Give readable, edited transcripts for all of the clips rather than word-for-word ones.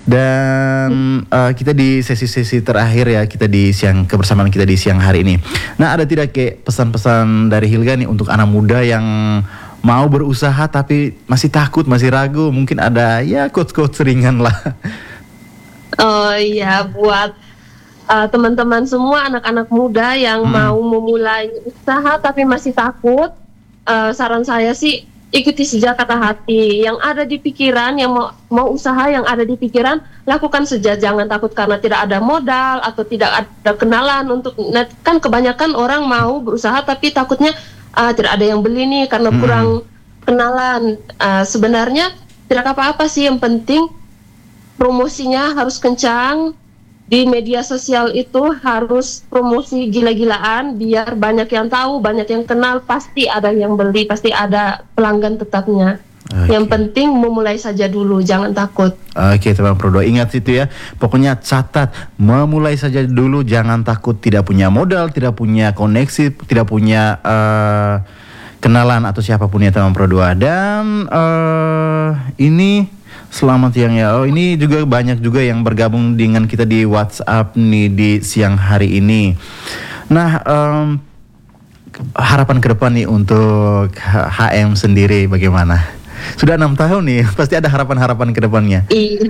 Dan kita di sesi-sesi terakhir ya, kita di kebersamaan kita di siang hari ini. Nah, ada tidak kayak pesan-pesan dari Hilga nih untuk anak muda yang mau berusaha tapi masih takut, masih ragu? Mungkin ada ya quotes-quotes ringan lah. Oh iya, buat teman-teman semua anak-anak muda yang mau memulai usaha tapi masih takut, saran saya sih ikuti saja kata hati yang ada di pikiran. Yang mau usaha yang ada di pikiran, lakukan saja, jangan takut karena tidak ada modal atau tidak ada kenalan untuk kan kebanyakan orang mau berusaha tapi takutnya tidak ada yang beli nih karena kurang kenalan. Sebenarnya tidak apa-apa sih, yang penting promosinya harus kencang. Di media sosial itu harus promosi gila-gilaan biar banyak yang tahu, banyak yang kenal, pasti ada yang beli, pasti ada pelanggan tetapnya. Yang penting memulai saja dulu, jangan takut. Oke, teman Pro 2, ingat itu ya. Pokoknya catat, memulai saja dulu, jangan takut. Tidak punya modal, tidak punya koneksi, tidak punya kenalan atau siapapun ya teman Pro 2. Dan ini selamat siang ya. Oh, ini juga banyak juga yang bergabung dengan kita di WhatsApp nih di siang hari ini. Nah, harapan ke depan nih untuk HM sendiri bagaimana? Sudah 6 tahun nih, pasti ada harapan-harapan ke depannya. Iya.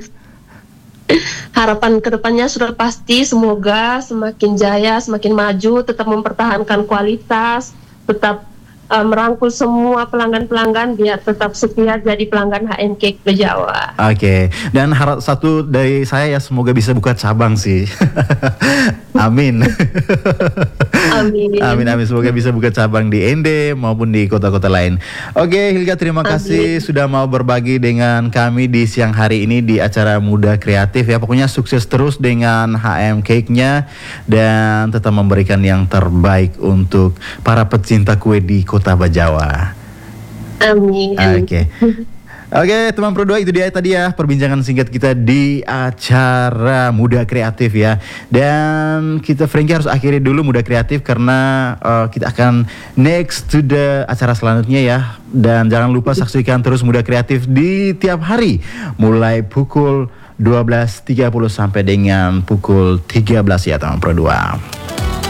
Harapan ke depannya sudah pasti, semoga semakin jaya, semakin maju, tetap mempertahankan kualitas, tetap merangkul semua pelanggan-pelanggan biar tetap setia jadi pelanggan HM Cake Bejawa. Oke. Dan satu dari saya ya, semoga bisa buka cabang sih. Amin. Amin. Amin. Semoga bisa buka cabang di Ende maupun di kota-kota lain. Oke, Hilga, terima kasih sudah mau berbagi dengan kami di siang hari ini di acara Muda Kreatif ya. Pokoknya sukses terus dengan HM Cake-nya dan tetap memberikan yang terbaik untuk para pecinta kue di Kota Bajawa. Amin. Oke, teman Pro 2, itu dia tadi ya perbincangan singkat kita di acara Muda Kreatif ya. Dan kita Frankie harus akhiri dulu Muda Kreatif karena kita akan next to the acara selanjutnya ya. Dan jangan lupa saksikan terus Muda Kreatif di tiap hari mulai pukul 12.30 sampai dengan pukul 13 ya teman Pro 2.